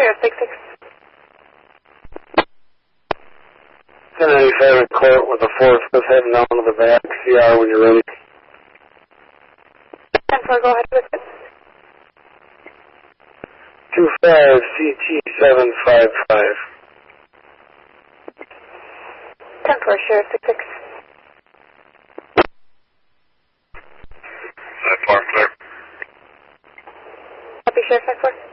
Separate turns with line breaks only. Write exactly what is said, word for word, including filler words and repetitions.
Sheriff six six.
ten ninety-five in court with the fourth, just heading down to the back. C R when you're ready.
ten four, go ahead with it.
two five C T seven five five.
ten four, Sheriff six six.
Five four, clear.
Copy, Sheriff five four.